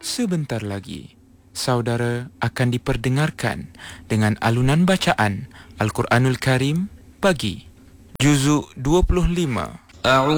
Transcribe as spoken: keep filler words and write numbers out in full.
Sebentar lagi, saudara akan diperdengarkan dengan alunan bacaan Al-Quranul Karim pagi, juzuk dua puluh lima.